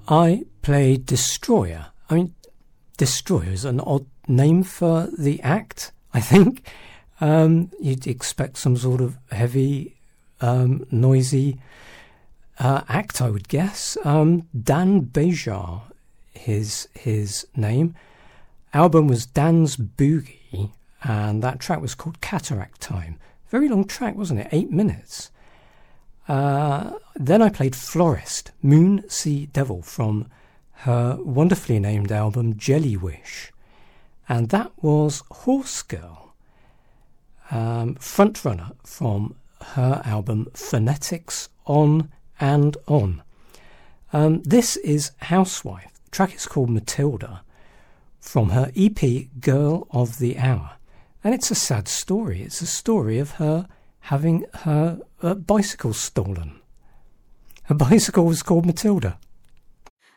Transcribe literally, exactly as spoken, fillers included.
I played Destroyer. I mean, Destroyer is an odd name for the act, I think. Um, you'd expect some sort of heavy, um, noisy uh, act, I would guess. Um, Dan Bejar, his his name. Album was Dan's Boogie, and that track was called Cataract Time. Very long track, wasn't it? Eight minutes. Uh, then I played Florist, Moon Sea Devil, from her wonderfully named album Jelly Wish. And that was Horse Girl, um, frontrunner from her album Phonetics On and On. Um, this is Housewife. The track is called Matilda, from her E P Girl of the Hour. And it's a sad story. It's a story of her having her uh, bicycle stolen. Her bicycle was called Matilda.